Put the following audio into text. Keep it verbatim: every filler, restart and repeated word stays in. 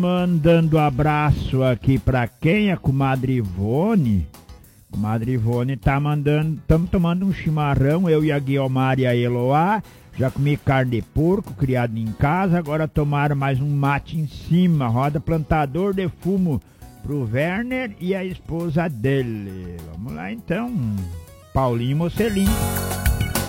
mandando abraço aqui pra quem? A comadre Ivone. Comadre Ivone tá mandando, estamos tomando um chimarrão, eu e a Guiomar e a Eloá. Já comi carne de porco, criado em casa, agora tomaram mais um mate em cima. Roda plantador de fumo pro Werner e a esposa dele. Vamos lá então, Paulinho Mocelinho.